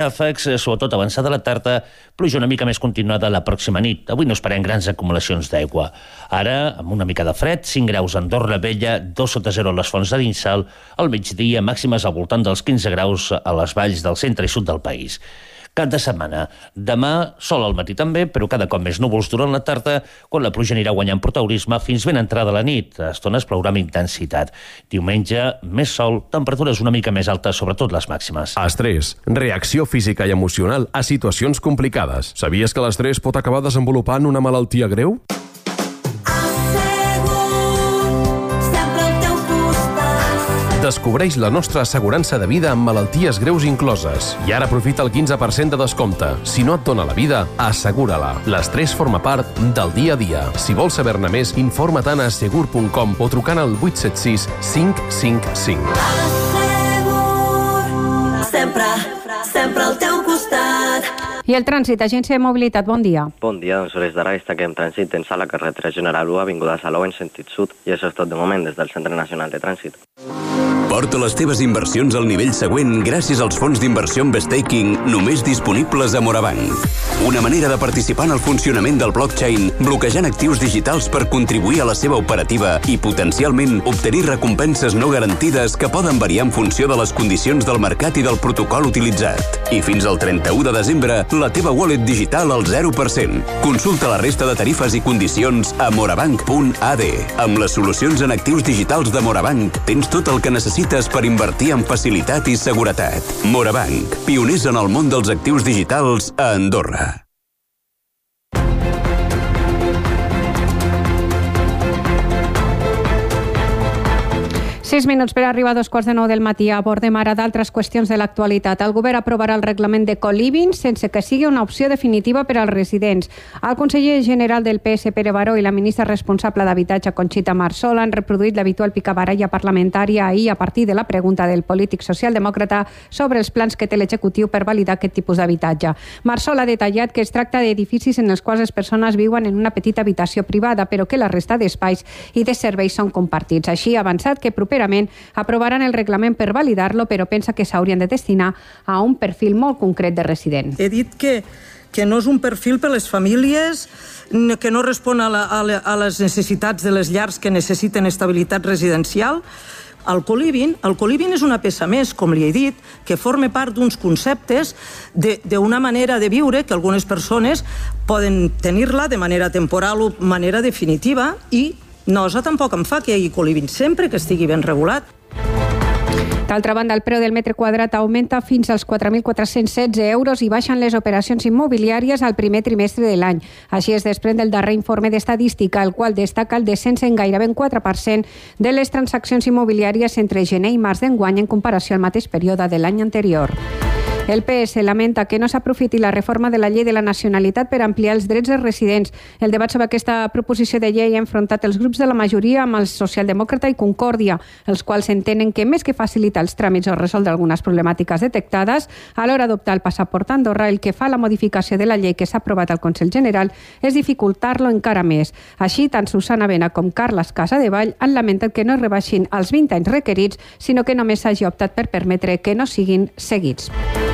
ràfecs, sobretot avançada la tarda, pluja una mica més continuada la pròxima nit. Avui no esperem grans acumulacions d'aigua. Ara, amb una mica de fred, 5 graus a Andorra la Vella, 2 sota 0 a les Fonts de Dinsal, al migdia màximes al voltant dels 15 graus a les valls del centre i sud del país. Cap de setmana. Demà, sol al matí també, però cada cop més núvols durant la tarda, quan la pluja anirà guanyant protagonisme fins ben entrada la nit. A estones plourà amb intensitat. Diumenge, més sol, temperatures una mica més altes, sobretot les màximes. Estrès, reacció física i emocional a situacions complicades. Sabies que l'estrès pot acabar desenvolupant una malaltia greu? Descobreix la nostra assegurança de vida amb malalties greus incloses. I ara aprofita el 15% de descompte. Si no et dóna la vida, assegura-la. L'estrès forma part del dia a dia. Si vols saber-ne més, informa't a segur.com o trucant al 876 555. Sempre al teu costat. I el trànsit, Agència de Mobilitat, bon dia. Bon dia, doncs hores d'ara destaquem trànsit dins a la carretera General 1, avinguda Salou en sentit sud, i això és tot de moment des del Centre Nacional de Trànsit. Porta les teves inversions al nivell següent gràcies als fons d'inversió amb staking només disponibles a Morabanc. Una manera de participar en el funcionament del blockchain bloquejant actius digitals per contribuir a la seva operativa i potencialment obtenir recompenses no garantides que poden variar en funció de les condicions del mercat i del protocol utilitzat. I fins al 31 de desembre, la teva wallet digital al 0%. Consulta la resta de tarifes i condicions a morabanc.ad. Amb les solucions en actius digitals de Morabanc tens tot el que necessites per invertir en facilitat i seguretat. Morabanc, pioners en el món dels actius digitals a Andorra. Sis minuts per arribar a 8:45 del matí. Abordem ara d'altres qüestions de l'actualitat. El govern aprovarà el reglament de co-living sense que sigui una opció definitiva per als residents. El conseller general del PS, Pere Baró, i la ministra responsable d'Habitatge, Conxita Marsol, han reproduït l'habitual picabaralla parlamentària ahir a partir de la pregunta del polític socialdemòcrata sobre els plans que té l'executiu per validar aquest tipus d'habitatge. Marsol ha detallat que es tracta d'edificis en els quals les persones viuen en una petita habitació privada, però que la resta d'espais i de serveis són compartits. Així ha avançat que properament aprovaran el reglament per validar-lo, però pensa que s'haurien de destinar a un perfil molt concret de resident. He dit que no és un perfil per les famílies, que no respon a les necessitats de les llars que necessiten estabilitat residencial. El co-living és una peça més, com li he dit, que forma part d'uns conceptes d'una manera de viure que algunes persones poden tenir-la de manera temporal o manera definitiva, i nosa tampoc em fa que hi hagi co-living sempre que estigui ben regulat. D'altra banda, el preu del metre quadrat augmenta fins als 4.416 euros i baixen les operacions immobiliàries al primer trimestre de l'any. Així es desprèn del darrer informe d'estadística, el qual destaca el descens en gairebé un 4% de les transaccions immobiliàries entre gener i març d'enguany en comparació al mateix període de l'any anterior. El PS lamenta que no s'aprofiti la reforma de la llei de la nacionalitat per ampliar els drets dels residents. El debat sobre aquesta proposició de llei ha enfrontat els grups de la majoria amb el Socialdemòcrata i Concòrdia, els quals entenen que més que facilitar els tràmits o resoldre algunes problemàtiques detectades, a l'hora d'adoptar el passaport a Andorra, el que fa la modificació de la llei que s'ha aprovat al Consell General és dificultar-lo encara més. Així, tant Susana Bena com Carles Casadevall han lamentat que no es rebaixin els 20 anys requerits, sinó que només s'hagi optat per permetre que no siguin seguits.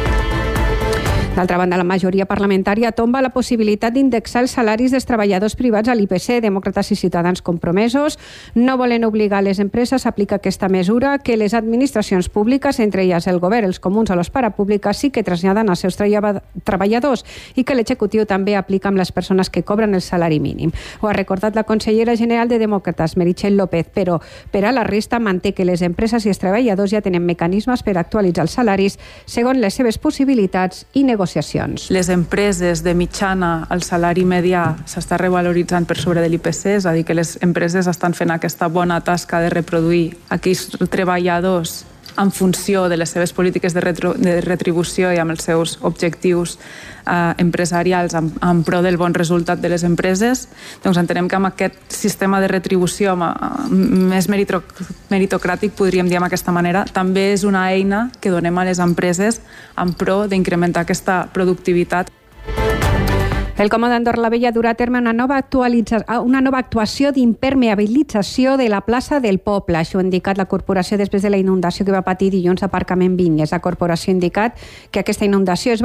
D'altra banda, la majoria parlamentària tomba la possibilitat d'indexar els salaris dels treballadors privats a l'IPC. Demòcrates i Ciutadans compromesos no volen obligar les empreses a aplicar aquesta mesura, que les administracions públiques, entre elles el govern, els comuns o les parapúbliques, sí que traslladen als seus treballadors, i que l'executiu també aplica amb les persones que cobren el salari mínim. Ho ha recordat la consellera general de Demòcrates, Meritxell López, però per a la resta manté que les empreses i els treballadors ja tenen mecanismes per actualitzar els salaris segons les seves possibilitats i negociacions. Les empreses de mitjana, el salari medià s'està revaloritzant per sobre de l'IPC, és a dir, que les empreses estan fent aquesta bona tasca de reproduir aquells treballadors en funció de les seves polítiques de retribució i amb els seus objectius empresarials en pro del bon resultat de les empreses. Doncs entenem que amb aquest sistema de retribució més meritocràtic, podríem dir d'aquesta manera, també és una eina que donem a les empreses en pro d'incrementar aquesta productivitat. El Comú d'Andorra la Vella durà a terme una nova actuació d'impermeabilització de la plaça del Poble. Això ha indicat la corporació després de la inundació que va patir dilluns a Aparcament Vinyes. La corporació ha indicat que aquesta inundació es va